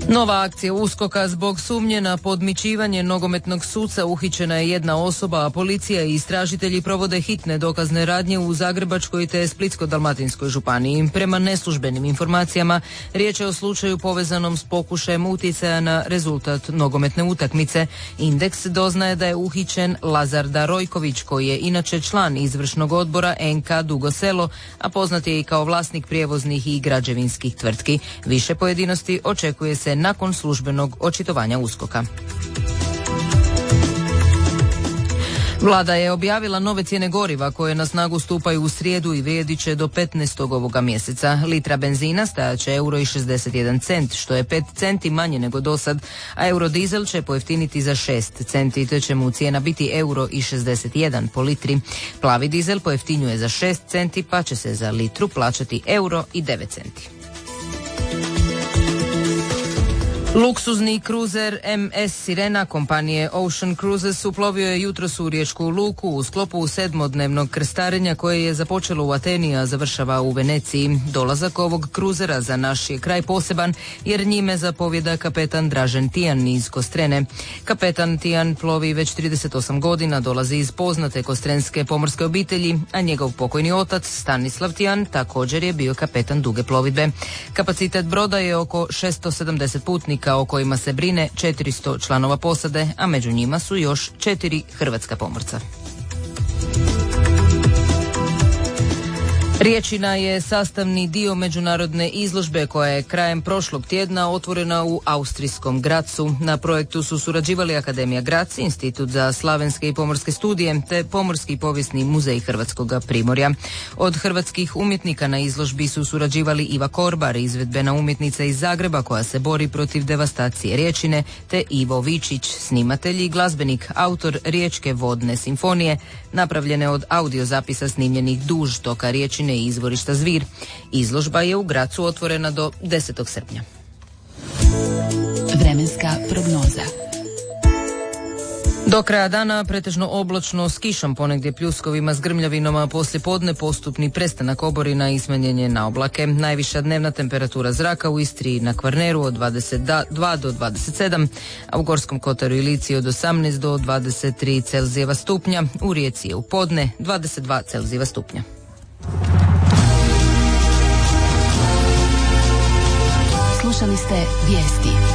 Nova akcija USKOK-a zbog sumnje na podmićivanje nogometnog suca uhićena je jedna osoba, a policija i istražitelji provode hitne dokazne radnje u Zagrebačkoj te Splitsko-dalmatinskoj županiji. Prema neslužbenim informacijama, riječ je o slučaju povezanom s pokušajem utjecaja na rezultat nogometne utakmice. Indeks doznaje da je uhićen Lazar Darojković, koji je inače član izvršnog odbora NK Dugo Selo, a poznat je i kao vlasnik prijevoznih i građevinskih tvrtki. Više pojedinosti očekuje se nakon službenog očitovanja USKOK-a. Vlada je objavila nove cijene goriva koje na snagu stupaju u srijedu i vrijedit će do 15. ovoga mjeseca. Litra benzina stajaće €1,61, što je 5 centi manje nego dosad, a eurodizel će pojeftiniti za 6 centi, te će mu cijena biti €1,61 po litri. Plavi dizel pojeftinjuje za 6 centi, pa će se za litru plaćati €1,09. Luksuzni kruzer MS Sirena kompanije Ocean Cruises uplovio je jutros u Riječku luku u sklopu 7-dnevnog krstarenja koje je započelo u Ateni, a završava u Veneciji. Dolazak ovog kruzera za naš je kraj poseban jer njime zapovjeda kapetan Dražen Tijan iz Kostrene. Kapetan Tijan plovi već 38 godina, dolazi iz poznate kostrenske pomorske obitelji, a njegov pokojni otac Stanislav Tijan također je bio kapetan duge plovidbe. Kapacitet broda je oko 670 putnika, o kojima se brine 400 članova posade, a među njima su još 4 hrvatska pomorca. Riječina je sastavni dio međunarodne izložbe koja je krajem prošlog tjedna otvorena u austrijskom Grazu. Na projektu su surađivali Akademija Graz, Institut za slavenske i pomorske studije te Pomorski povijesni muzej Hrvatskog Primorja. Od hrvatskih umjetnika na izložbi su surađivali Iva Korbar, izvedbena umjetnica iz Zagreba koja se bori protiv devastacije Riječine, te Ivo Vičić, snimatelj i glazbenik, autor Riječke vodne simfonije, napravljene od audio zapisa snimljenih duž toka Riječine i izvorišta Zvir. Izložba je u Grazu otvorena do 10. srpnja. Vremenska prognoza. Do kraja dana pretežno oblačno s kišom, ponegdje pljuskovima s grmljavinom, a poslije podne postupni prestanak oborina i smanjenje na oblake. Najviša dnevna temperatura zraka u Istri i na Kvarneru od 22 do 27, a u Gorskom Kotaru i Lici od 18 do 23 Celzijeva stupnja. U Rijeci je u podne 22 Celzijeva stupnja. Slušali ste vijesti.